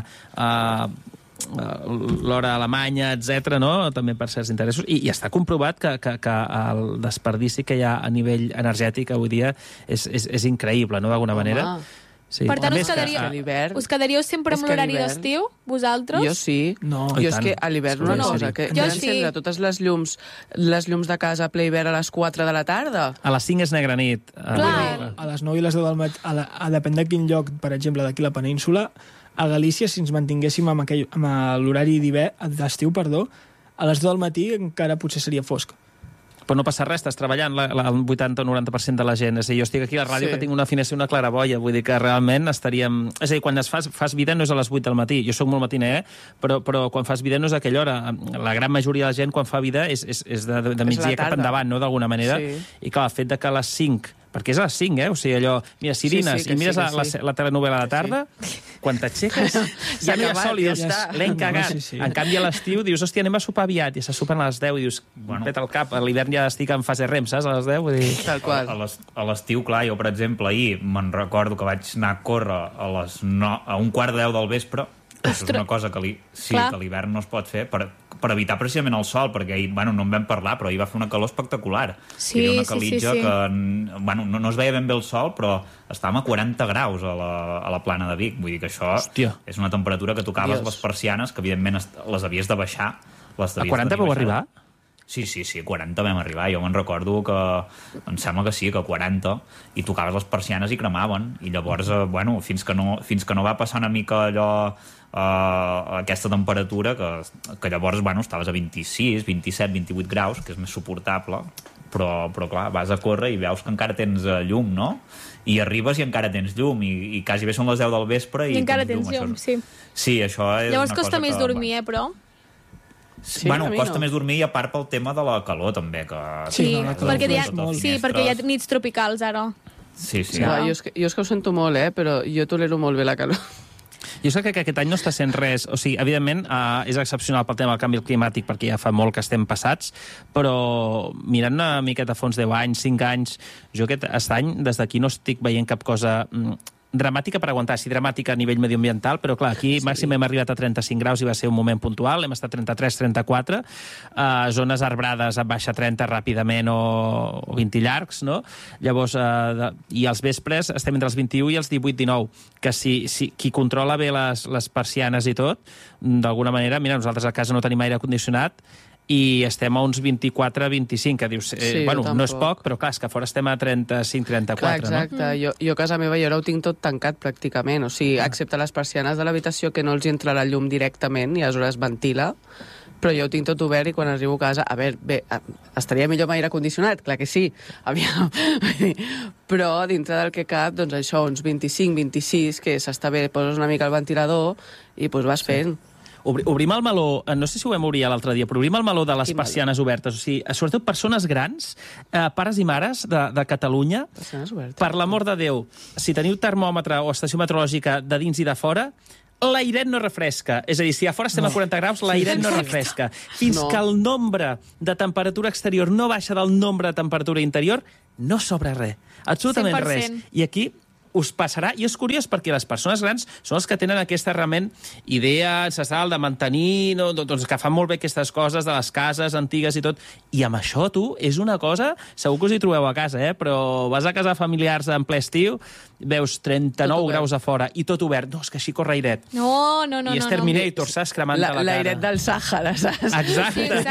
l'hora alemanya, etc, no? També per certs interessos. I està comprovat que el desperdici que hi ha a nivell energètic avui dia és increïble, no? D'alguna manera. Sí. Per tant, us quedaríeu sempre amb l'horari d'estiu, vosaltres? Jo sí. No, jo és que a l'hivern una cosa, que hem d'encendre totes les llums de casa a ple hivern a les 4 de la tarda. A les 5 és negra nit. Clar. A les 9 i les 10 del matí, depèn de quin lloc, per exemple, d'aquí la península, a Galícia, si ens mantinguéssim amb l'horari d'estiu, a les 10 del matí encara potser seria fosc. Però no passa res, estàs treballant el 80 o 90% de la gent. És a dir, jo estic aquí a la ràdio que tinc una finestra i una claraboia, vull dir que realment estaríem... És a dir, quan fas vida no és a les 8 del matí. Jo soc molt matiner, però quan fas vida no és a aquella hora. La gran majoria de la gent quan fa vida és de migdia cap endavant, no?, d'alguna manera. I clar, el fet de que a les 5... Perquè és a les 5, o sigui, allò... Mira, sirines, i mires la telenovela de la tarda, quan t'aixeques, ja no hi ha sol i dius, l'hem cagat. En canvi, a l'estiu dius, hòstia, anem a sopar aviat, i se sopen a les 10 i dius, peta el cap, a l'hivern ja estic en fase REM, saps, a les 10? Vull dir... Tal qual. A l'estiu, clar, jo, per exemple, ahir me'n recordo que vaig anar a córrer a un quart de 10 del vespre. És una cosa que l'hivern no es pot fer per evitar precisament el sol, perquè ahir, no en vam parlar, però ahir va fer una calor espectacular. Era una calitja que no es veia ben bé el sol, però estàvem a 40 graus a la plana de Vic. Vull dir que això és una temperatura que tocaves les persianes, que evidentment les havies de baixar. A 40 vau arribar? Sí, a 40 vam arribar. Jo me'n recordo que, em sembla que sí, que a 40, i tocaves les persianes i cremaven. I llavors, fins que no va passar una mica allò, aquesta temperatura, que llavors, estaves a 26, 27, 28 graus, que és més suportable, però clar, vas a córrer i veus que encara tens llum, no? I arribes i encara tens llum, i quasi bé són les 10 del vespre i encara tens llum, sí. Sí, això és llavors una cosa costa més dormir, però... Sí, costa més dormir, i a part pel tema de la calor, també. Perquè hi ha nits tropicals, ara. Sí. Jo és que ho sento molt, però jo tolero molt bé la calor. Jo sé que aquest any no està sent res... O sigui, evidentment, és excepcional pel tema del canvi climàtic, perquè ja fa molt que estem passats, però mirant una miqueta a fons 10 anys, 5 anys, jo aquest any, des d'aquí, no estic veient cap cosa... dramàtica per aguantar, sí, dramàtica a nivell mediambiental, però clar, aquí màxim hem arribat a 35 graus i va ser un moment puntual, hem estat 33, 34, zones arbrades a baixa 30 ràpidament o 20 llargs, no? Llavors, i als vespres estem entre els 21 i els 18, 19, que si qui controla bé les persianes i tot, d'alguna manera, mira, nosaltres a casa no tenim aire condicionat, i estem a uns 24-25, que dius, no és poc, però clar, és que fora estem a 35-34, clar, exacte. No? Jo a casa meva jo ara ho tinc tot tancat pràcticament, o sigui, excepte les persianes de l'habitació que no els hi entrarà llum directament i aleshores ventila, però jo ho tinc tot obert i quan arribo a casa, a veure, bé, estaria millor amb aire condicionat, clar que sí, aviam, però dintre del que cap, doncs això, uns 25, 26, que s'està bé, poses una mica el ventilador i doncs vas fent. Obrim el meló, no sé si ho vam obrir l'altre dia, però obrim el meló de les persianes obertes. O sigui, sobretot persones grans, pares i mares de Catalunya, per l'amor de Déu, si teniu termòmetre o estació meteorològica de dins i de fora, l'airet no refresca. És a dir, si a fora estem a 40 graus, l'airet no refresca. Fins que el nombre de temperatura exterior no baixa del nombre de temperatura interior, no sobra res. Absolutament 100%. res. I aquí us passarà, i és curiós perquè les persones grans són els que tenen aquesta realment idea ancestral de mantenir, doncs que fan molt bé aquestes coses de les cases antigues i tot, i amb això, tu, és una cosa, segur que us hi trobeu a casa, però vas a casa familiars en ple estiu, veus 39 graus a fora i tot obert, no, és que així corre airet. No. I és Terminator, saps, cremant-te la cara. L'airet del Sàhara, saps? Exacte.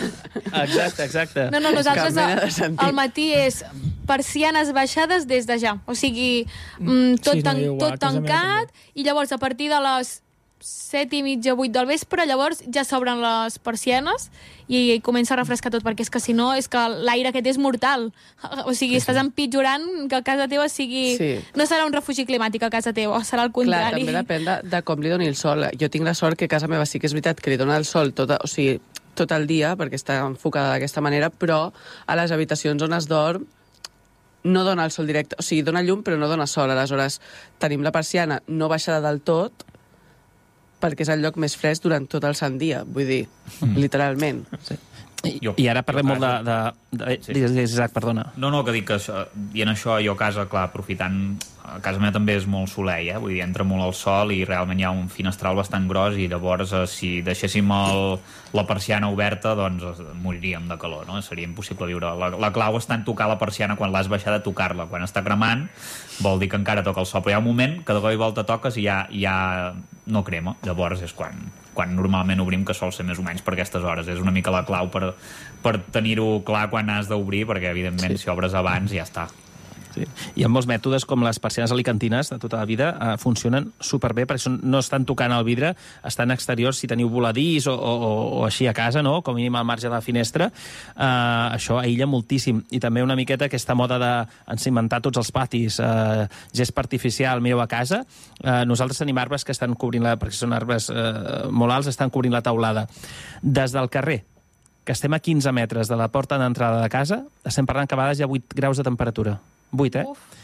Exacte. No, nosaltres al matí és persianes baixades des de ja. O sigui, tot tancat, i llavors a partir de les 7:30, 8 del vespre, llavors ja s'obren les persianes i comença a refrescar tot, perquè és que si no, és que l'aire aquest és mortal. O sigui, estàs empitjorant que a casa teva sigui... Sí. No serà un refugi climàtic a casa teva, serà el contrari. Clar, també depèn de com li doni el sol. Jo tinc la sort que a casa meva sí que és veritat que li dona el sol tot el dia, perquè està enfocada d'aquesta manera, però a les habitacions on es dorm no dona el sol directe, o sigui, dona llum però no dona sol, aleshores tenim la persiana no baixada del tot perquè és el lloc més fresc durant tot el sant dia, vull dir, literalment. Sí. I ara parlem molt de... Digues, Isaac, perdona. No, que dic que i en això jo a casa, clar, aprofitant... A casa meva també és molt soleil, vull dir, entra molt el sol i realment hi ha un finestral bastant gros i llavors si deixéssim la persiana oberta, doncs moriríem de calor, no? Seria impossible viure. La clau està en tocar la persiana quan l'has baixada, tocar-la. Quan està cremant vol dir que encara toca el sol, però hi ha un moment que de cop i volta toques i ja no crema. Llavors és quan normalment obrim, que sol ser més o menys per aquestes hores. És una mica la clau per tenir-ho clar quan has d'obrir, perquè evidentment si obres abans ja està. Sí. Hi ha molts mètodes, com les persianes alicantines de tota la vida, funcionen superbé, perquè no estan tocant el vidre, estan exteriors, si teniu voladís o així a casa, no? Com a mínim al marge de la finestra, això aïlla moltíssim. I també una miqueta aquesta moda d'encimentar tots els patis, gespa artificial, mireu a casa. Nosaltres tenim arbres que estan cobrint perquè són arbres molt alts, estan cobrint la teulada. Des del carrer, que estem a 15 metres de la porta d'entrada de casa, estem parlant que a vegades hi ha 8 graus de temperatura. 8,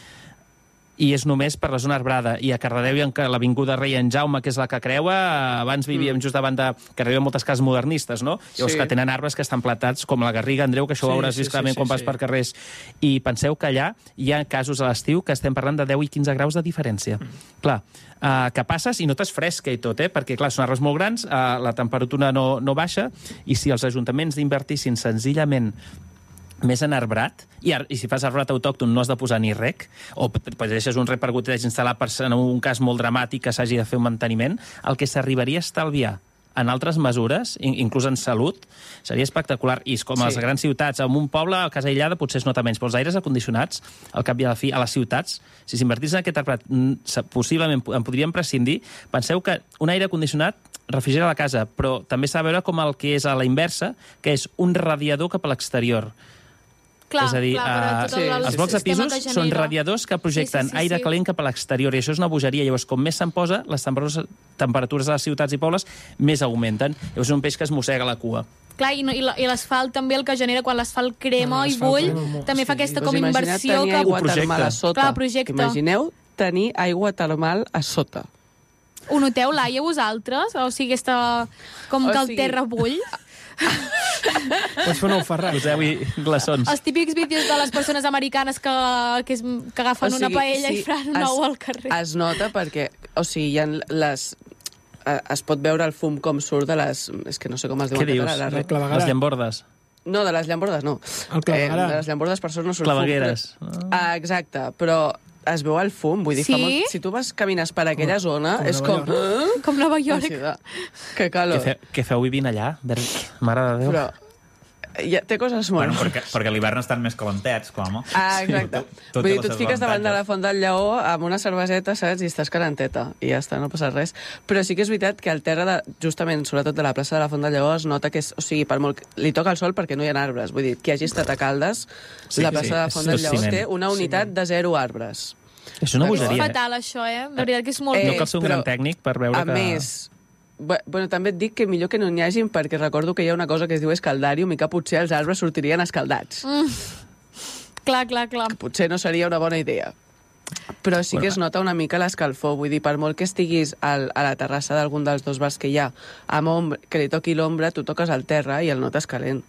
I és només per la zona arbrada. I a Cardedeu hi ha l'Avinguda Rei en Jaume, que és la que creua. Abans vivíem just davant de Cardedeu, hi ha moltes cases modernistes, no? Llavors que tenen arbres que estan plantats, com la Garriga, Andreu, que això ho hauràs vist clarament quan vas per carrers. I penseu que allà hi ha casos a l'estiu que estem parlant de 10 i 15 graus de diferència. Clar, que passes i notes fresca i tot, perquè clar, són arbres molt grans, la temperatura no baixa, i si els ajuntaments d'invertissin senzillament més en arbrat, i si fas arbrat autòcton no has de posar ni rec, o deixes un rec per goteig instal·lat en un cas molt dramàtic que s'hagi de fer un manteniment, el que s'arribaria a estalviar en altres mesures, inclús en salut, seria espectacular. I com a les grans ciutats, en un poble, a casa aïllada, potser es nota menys, però els aires acondicionats, al cap i a la fi, a les ciutats, si s'invertís en aquest arbrat, possiblement en podríem prescindir. Penseu que un aire condicionat refrigera la casa, però també s'ha de veure com el que és a la inversa, que és un radiador cap a l'exterior. És a dir, els blocs de pisos són radiadors que projecten aire calent cap a l'exterior, i això és una bogeria. Llavors, com més se'n posa, les temperatures de les ciutats i pobles més augmenten. Llavors és un peix que es mossega la cua. Clar, i l'asfalt també el que genera quan l'asfalt crema i bull, també fa aquesta com inversió que... Aigua termal a sota. Clar, projecte. Imagineu tenir aigua termal a sota. Ho noteu, Laia, vosaltres? O sigui, com que el terra bull... Pots fer nou ferrat. Poseu-hi glaçons. Els típics vídeos de les persones americanes que agafen una paella i fan un ou al carrer. Es nota perquè, o sigui, hi ha es pot veure el fum com surt de les... És que no sé com es diu. Què dius? Les llambordes. No, de les llambordes no. De les llambordes per sort no surt fum. Clavegueres. Exacte, però es veu el fum, vull dir, fa molt... Si tu camines per aquella zona, és com... Com Nova York. Que calor. Què feu vivint allà? Mare de Déu. Però té coses molt... Bueno, perquè a l'hivern estan més calentets, clar, home. Exacte. Vull dir, tu et fiques davant de la Font del Lleó amb una cerveseta, saps? I estàs calenteta. I ja està, no passa res. Però sí que és veritat que al terra, justament, sobretot de la plaça de la Font del Lleó, es nota que o sigui, per molt... li toca el sol perquè no hi ha arbres. Vull dir, qui hagi estat a Caldes, la plaça de la Font del Lleó té una unitat de 0 arbres. És una bogeria. És fatal, això, La veritat que és molt... No cal ser un gran tècnic per veure que... A més... Bueno, també et dic que millor que no n'hi hagin perquè recordo que hi ha una cosa que es diu escaldàrium i que potser els arbres sortirien escaldats. Clar. Que potser no seria una bona idea. Però sí que es nota una mica l'escalfor. Vull dir, per molt que estiguis a la terrassa d'algun dels dos bars que hi ha, que li toqui l'ombra, tu toques al terra i el notes calent.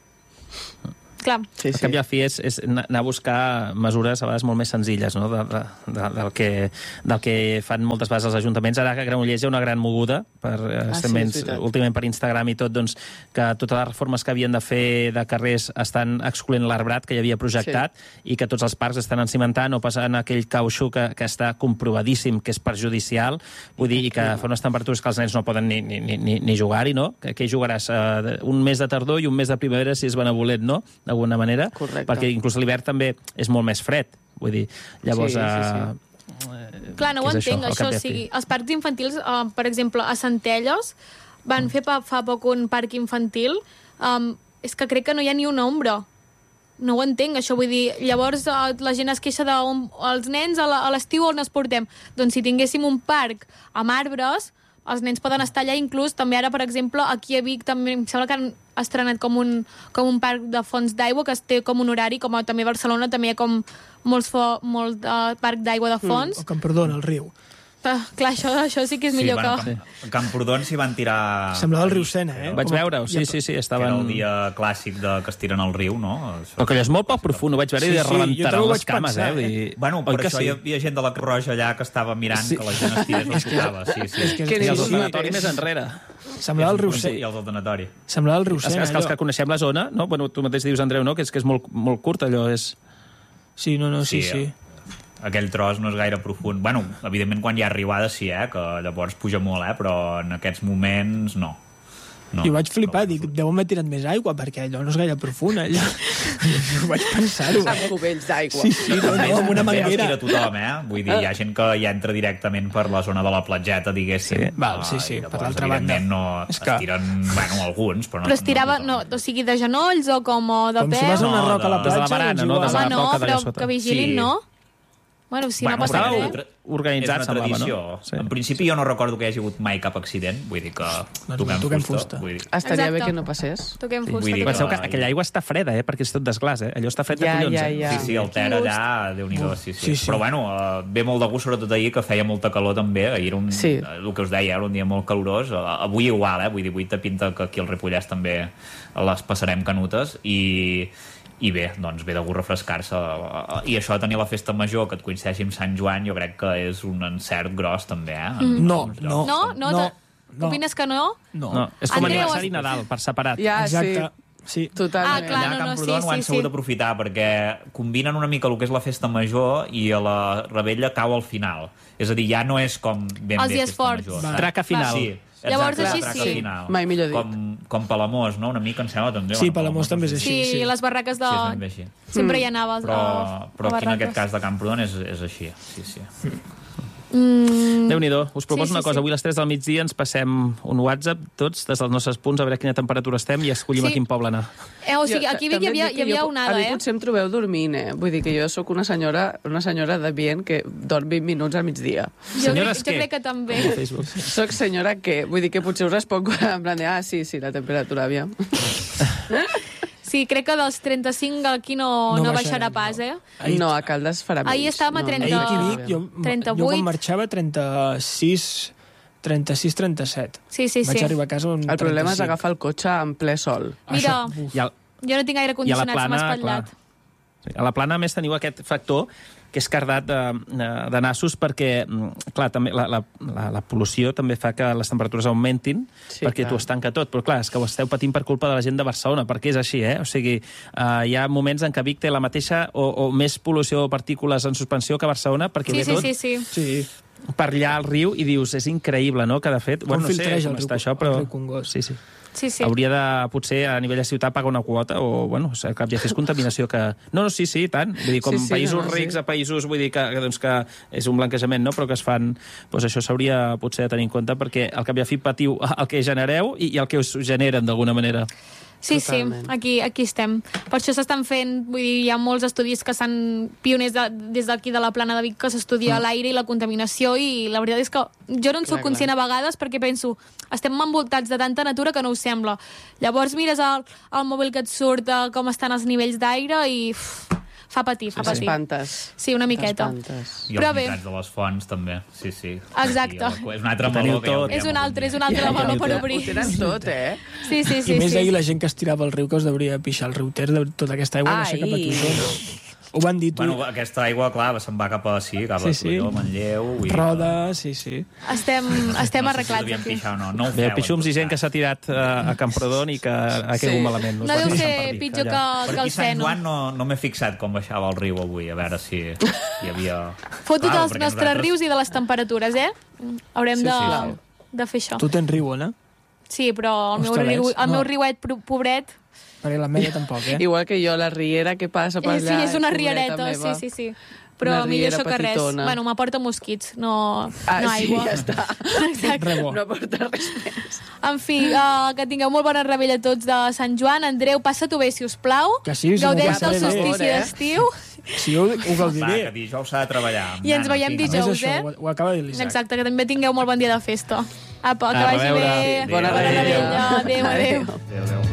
Clar. Sí. El cap i a fi és anar a buscar mesures a vegades molt més senzilles, no? del que fan moltes vegades els ajuntaments. Ara que a Granollers hi ha una gran moguda, últimament per Instagram i tot, doncs, que totes les reformes que havien de fer de carrers estan excloent l'arbrat que hi havia projectat i que tots els parcs estan encimentant o passant aquell cautxú que està comprovadíssim que és perjudicial, vull dir, i que fa unes temperatures que els nens no poden ni jugar-hi, no? Que hi jugaràs un mes de tardor i un mes de primavera si és benevolent, no? D'alguna manera, correcte. Perquè inclús l'hivern també és molt més fred, vull dir, llavors... Clar, no ho entenc, això, o sigui, els parcs infantils, per exemple, a Centelles, van fer fa poc un parc infantil, és que crec que no hi ha ni una ombra. No ho entenc, això, vull dir, llavors la gent es queixa dels nens a l'estiu on els portem. Doncs si tinguéssim un parc amb arbres, els nens poden estar allà, inclús també ara, per exemple, aquí a Vic també em sembla que han estrenat com un parc de fonts d'aigua que es té com un horari, com també a Barcelona també hi ha com molt parc d'aigua de fonts. O Camprodon, el riu. Clar, això sí que és millor que... A Camprodon s'hi van tirar... Semblava el riu Sena, Vaig veure-ho, sí, estaven... Era el dia clàssic que es tiren al riu, no? Però que allò és molt poc profund, ho vaig veure i rebentaran les cames, Bueno, per això hi havia gent de la Creu Roja allà que estava mirant que la gent es tirés al tocava, I el donatori més enrere. Semblava el riu Sena. I el del donatori. Semblava el riu Sena, allò. Els que coneixem la zona, no? Bueno, tu mateix dius, Andreu, no? Que és molt curt, allò és... Sí, sí. Aquell tros no és gaire profund. Bueno, evidentment quan hi ha arribada sí, que llavors puja molt, però en aquests moments no. Jo vaig flipar, dic, deu haver tirat més aigua, perquè allò no és gaire profund, allò. Jo vaig pensar-ho. Amb cubells d'aigua. Sí, amb una manguera. Tira tothom, Vull dir, hi ha gent que ja entra directament per la zona de la platgeta, diguéssim. Sí, per l'altra banda. No es tiren, alguns, però no... Però es tirava, o sigui, de genolls o com de peu? Com si vas a una roca a la platja. Des de la barana, no? Home, no, però que vigilin, no? Bueno, si no passa res... Organitzat, semblava, no? Sí. En principi jo no recordo que hi hagi hagut mai cap accident, vull dir que toquem fusta. Estaria bé que no passés. Toquem fusta. Penseu que aquella aigua està freda, perquè és tot desglàs, Allò està fred de collons, Sí, el ter allà, Déu-n'hi-do, sí. Però bueno, ve molt de gust, sobretot ahir, que feia molta calor també, ahir el que us deia, era un dia molt calorós, avui igual, vull dir, avui te pinta que aquí al Ripollès també les passarem canutes i bé, doncs ve de gust refrescar-se. I això de tenir la festa major que et coincideixi amb Sant Joan, jo crec que és un encert gros, també, No. Opines que no? No. És com aniversari i Nadal, per separat. Exacte. Sí, totalment. Clar, allà a Camprodon ho han sabut aprofitar, perquè combinen una mica el que és la festa major i a la Rebella cau al final. És a dir, ja no és com ben bé festa major. Traca final. Sí. Llavors així sí. Mai millor dit. Com Palamós, no? Una mica em sembla també. Sí, Palamós també és així. Sí, les barraques de... Sí, sempre hi anava. Però aquí en aquest cas de Camprodon és així. Sí. Déu-n'hi-do. Us proposo una cosa. Avui a les 3 del migdia ens passem un WhatsApp tots des dels nostres punts a veure a quina temperatura estem i escollim a quin poble anar. O sigui, aquí hi havia onada, A mi potser em trobeu dormint, Vull dir que jo sóc una senyora de bien que dorm 20 minuts al migdia. Jo crec que també. Soc senyora que, vull dir que potser us responc en plan de, sí, la temperatura, aviam. Sí, crec que dels 35 aquí no baixarà pas, No, a Caldes farà menys. Ahir estàvem a 30... jo 38. Jo quan marxava 36-37. Sí. Vaig arribar a casa un 35. El problema és agafar el cotxe en ple sol. Mira, jo no tinc aire condicionat, se m'ha espatllat. A la Plana, a més, teniu aquest factor que és cardat de nassos perquè, clar, també la pol·lució també fa que les temperatures augmentin perquè t'ho estanca tot. Però, clar, és que ho esteu patint per culpa de la gent de Barcelona, perquè és així, O sigui, hi ha moments en què Vic té la mateixa o més pol·lució o partícules en suspensió que Barcelona, perquè ve tot per allà al riu i dius, és increïble, no?, que de fet... Com filtreja el riu Congost. Sí. Sí. Hauria de, potser, a nivell de ciutat, pagar una quota o, bueno, cap ja fes contaminació que... No, sí, tant. Vull dir, com països rics a països, vull dir, que és un blanquejament, no?, però que es fan... Doncs això s'hauria, potser, de tenir en compte, perquè al cap i a fi patiu el que genereu i el que us generen, d'alguna manera. Sí, aquí estem. Per això s'estan fent, vull dir, hi ha molts estudis que s'han pioners des d'aquí de la Plana de Vic que s'estudia l'aire i la contaminació i la veritat és que jo no en soc conscient a vegades perquè penso, estem envoltats de tanta natura que no ho sembla. Llavors mires el mòbil que et surt com estan els nivells d'aire i fa patir. T'espantes. Sí, una miqueta. I els nitrats de les fonts, també. Sí. Exacte. És un altre meló que és un altre meló per obrir. Ho tenen tot, Sí. I més ahir la gent que es tirava al riu que us deuria pixar al riu Ter, tota aquesta aigua no sé cap a Tosona. Ho van dir tu. Bueno, aquesta aigua, clar, se'n va cap a Torelló, Manlleu... Roda, sí. Estem arreglats. No sé si pixar o no. Bé, pixums i gent que s'ha tirat a Camprodon i que ha caigut malament. No deu ser pitjor que el Sant Seno. Joan no m'he fixat com baixava el riu avui, a veure si hi havia... Foto dels nostres rius i de les temperatures, Haurem de fer això. Tu tens riu, Ona? Sí, però el meu riuet pobret... Perquè la meia tampoc, Igual que jo, la riera que passa per allà... Sí, és una riereta, sí. Però a mi això que res. Bueno, m'aporta mosquits, no aigua. Sí, ja està. Exacte. No aporta res més. En fi, que tingueu molt bona rebella tots de Sant Joan. Andreu, passa-t'ho bé, si us plau. Que sí, gaudeix del solstici d'estiu. Sí, ho gaudiré. Que dijous s'ha de treballar. I ens veiem dijous, Ho acaba de dir l'Isaac. Exacte, que també tingueu molt bon dia de festa. Apa, que vagi bé. Bona rebella. Adéu. Adéu.